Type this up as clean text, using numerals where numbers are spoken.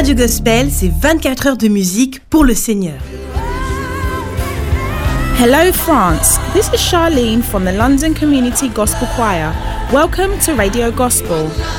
Radio Gospel, c'est 24 heures de musique pour le Seigneur. Hello France, this is Charlene from the London Community Gospel Choir. Welcome to Radio Gospel.